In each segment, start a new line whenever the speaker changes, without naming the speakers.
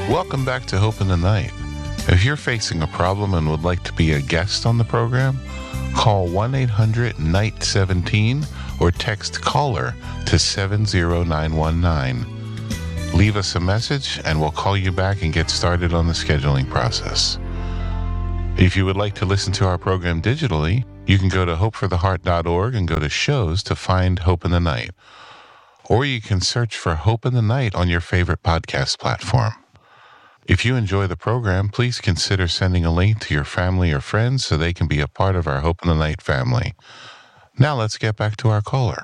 Welcome back to Hope in the Night. If you're facing a problem and would like to be a guest on the program, call 1-800-NIGHT-17 or text CALLER to 70919. Leave us a message and we'll call you back and get started on the scheduling process. If you would like to listen to our program digitally, you can go to hopefortheheart.org and go to shows to find Hope in the Night. Or you can search for Hope in the Night on your favorite podcast platform. If you enjoy the program, please consider sending a link to your family or friends so they can be a part of our Hope in the Night family. Now let's get back to our caller.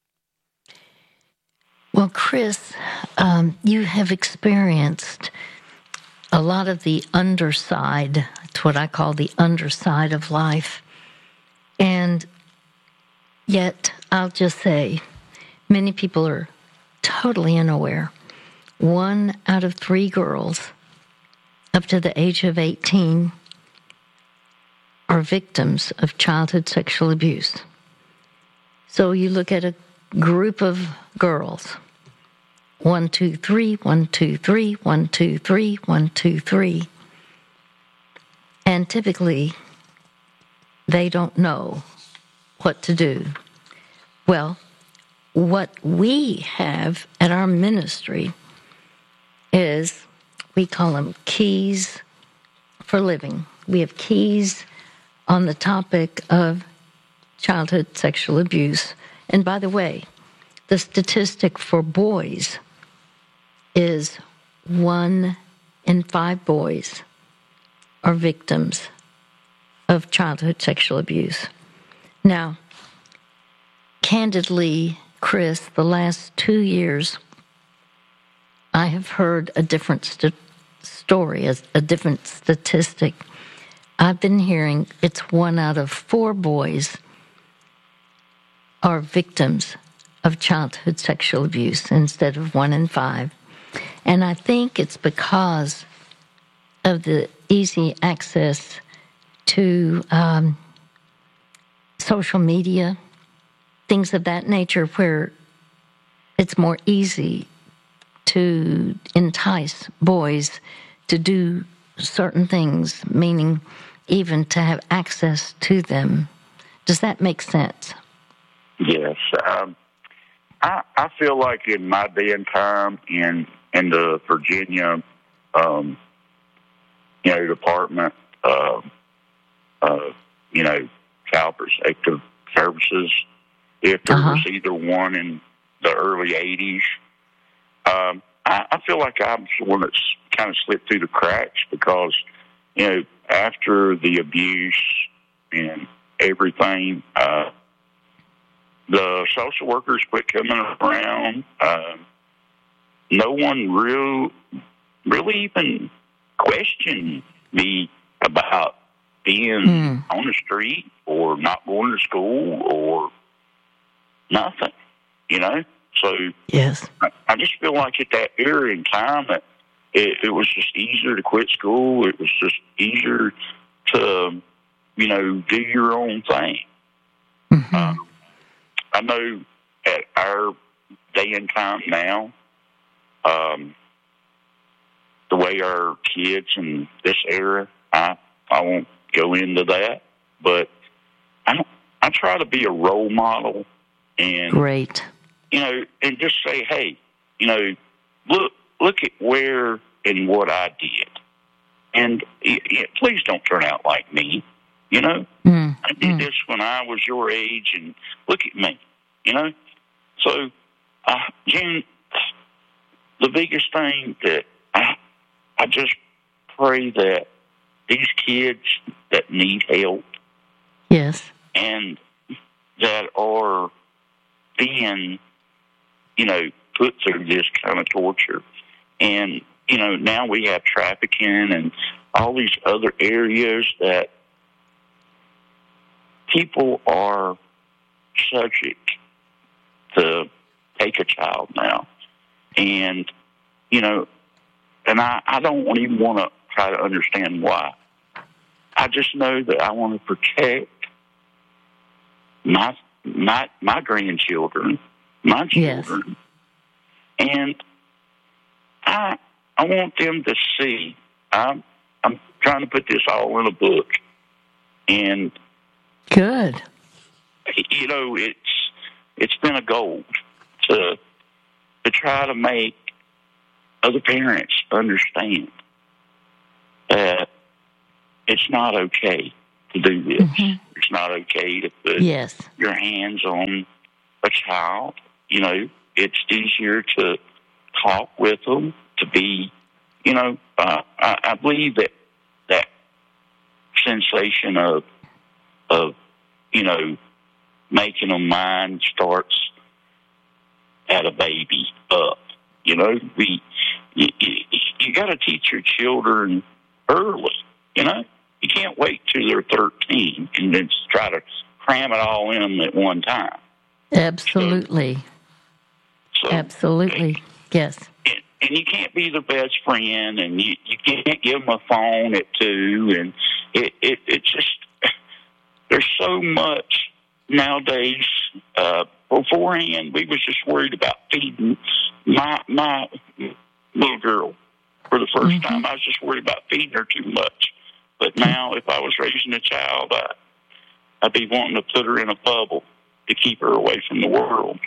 Well, Chris, you have experienced a lot of the underside. It's what I call the underside of life. And yet, I'll just say, many people are totally unaware. 1 out of 3 girls up to the age of 18 are victims of childhood sexual abuse. So you look at a group of girls, 1, 2, 3, 1, 2, 3, 1, 2, 3, 1, 2, 3. And typically, they don't know what to do. Well, what we have at our ministry is, we call them keys for living. We have keys on the topic of childhood sexual abuse. And by the way, the statistic for boys is 1 in 5 boys are victims of childhood sexual abuse. Now, candidly, Chris, the last 2 years, I have heard a different story, a different statistic. I've been hearing it's 1 out of 4 boys are victims of childhood sexual abuse instead of 1 in 5. And I think it's because of the easy access to social media, things of that nature, where it's more easy to entice boys to do certain things, meaning even to have access to them. Does that make sense?
Yes. I feel like in my day and time in the Virginia, Department of, Child Protective Services, if there was either one in the early 80s, I feel like I'm the one that's kind of slipped through the cracks because, after the abuse and everything, the social workers quit coming around. No one really even questioned me about being on the street or not going to school or nothing, So
yes,
I just feel like at that era in time that it was just easier to quit school. It was just easier to, do your own thing. Mm-hmm. I know at our day and time now, the way our kids in this era, I won't go into that, but I try to be a role model and
great.
And just say, hey, look at where and what I did. And please don't turn out like me, I did this when I was your age, and look at me, So, June, the biggest thing that I just pray that these kids that need help,
yes,
and that are being put through this kind of torture. And, now we have trafficking and all these other areas that people are subject to take a child now. And, and I don't even want to try to understand why. I just know that I want to protect my grandchildren, my children. Yes. And I want them to see. I'm trying to put this all in a book, and
good.
It's been a goal to try to make other parents understand that it's not okay to do this. Mm-hmm. It's not okay to put your hands on a child. It's easier to talk with them, to be, I believe that sensation of making them mind starts at a baby up. You got to teach your children early. You can't wait till they're 13 and then try to cram it all in them at one time.
Absolutely. Absolutely. Yes.
And you can't be the best friend, and you can't give them a phone at 2, and it's just, there's so much nowadays. Beforehand, we was just worried about feeding my little girl for the first time. I was just worried about feeding her too much. But now, if I was raising a child, I'd be wanting to put her in a bubble to keep her away from the world.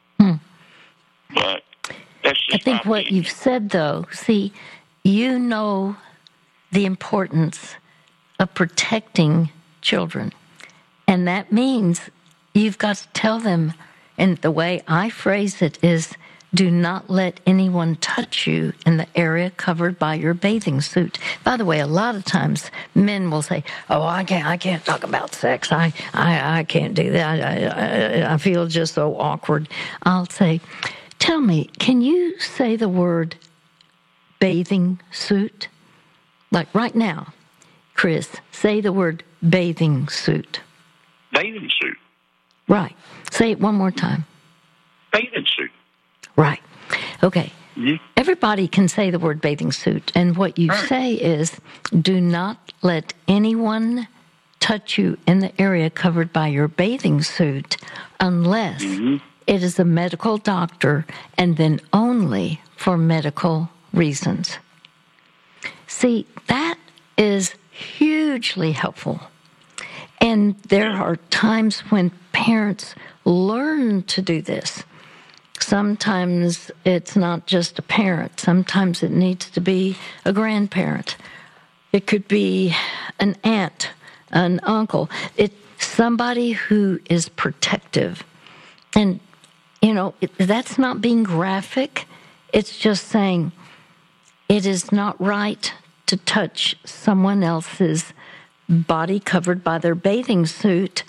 But that's just
I think what you've said, though, see, the importance of protecting children. And that means you've got to tell them, and the way I phrase it is, do not let anyone touch you in the area covered by your bathing suit. By the way, a lot of times men will say, "Oh, I can't talk about sex. I can't do that. I feel just so awkward." I'll say, "Tell me, can you say the word bathing suit? Like right now, Chris, say the word bathing suit."
Bathing suit.
Right. Say it one more time.
Bathing suit.
Right. Okay. Mm-hmm. Everybody can say the word bathing suit. And what you say is, do not let anyone touch you in the area covered by your bathing suit unless it is a medical doctor, and then only for medical reasons. See, that is hugely helpful. And there are times when parents learn to do this. Sometimes it's not just a parent. Sometimes it needs to be a grandparent. It could be an aunt, an uncle. It's somebody who is protective. And, that's not being graphic. It's just saying it is not right to touch someone else's body covered by their bathing suit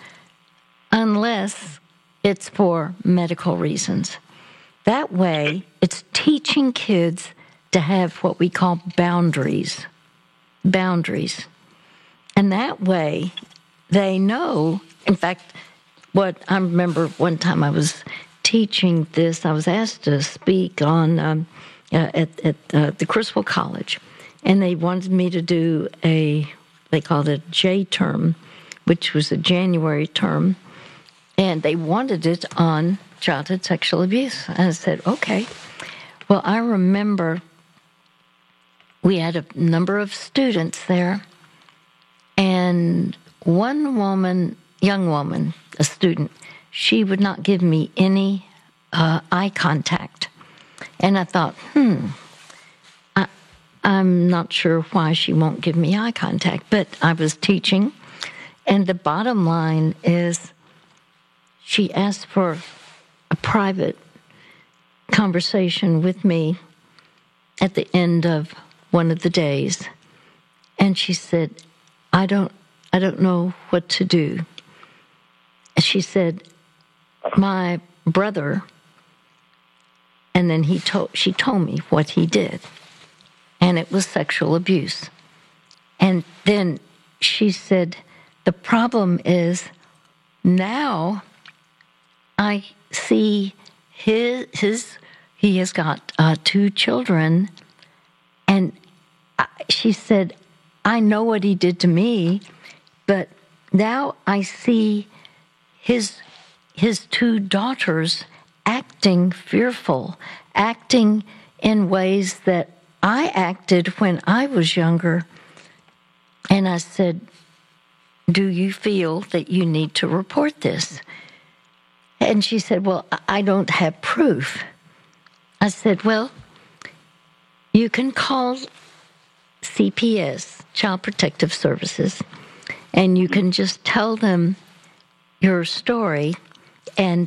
unless it's for medical reasons. That way, it's teaching kids to have what we call boundaries. Boundaries. And that way, they know. In fact, what I remember one time I was teaching this, I was asked to speak on at the Criswell College, and they wanted me to do they called it a J term, which was a January term, and they wanted it on childhood sexual abuse. And I said, okay. Well, I remember we had a number of students there, and one woman, young woman, a student, she would not give me any eye contact. And I thought, I'm not sure why she won't give me eye contact, but I was teaching, and the bottom line is she asked for a private conversation with me at the end of one of the days, and she said, I don't know what to do. She said, my brother, and then she told me what he did, and it was sexual abuse. And then she said, the problem is now I see he has got 2 children, and she said, I know what he did to me, but now I see his 2 daughters acting fearful, acting in ways that I acted when I was younger, and I said, do you feel that you need to report this? And she said, well, I don't have proof. I said, well, you can call CPS, Child Protective Services, and you can just tell them your story, and